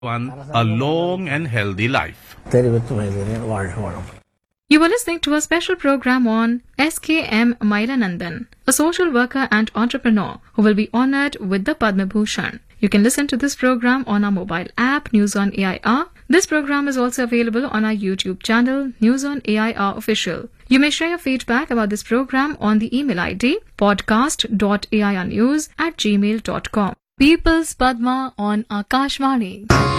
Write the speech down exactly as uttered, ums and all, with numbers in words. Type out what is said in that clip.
one a long and healthy life. You were listening to a special program on S K M Mailanandan, a social worker and entrepreneur who will be honored with the Padma Bhushan. You can listen to this program on our mobile app, News on A I R. This program is also available on our YouTube channel, News on A I R Official. You may share your feedback about this program on the email I D podcast dot a i r news at gmail dot com. People's Padma on Akashvani.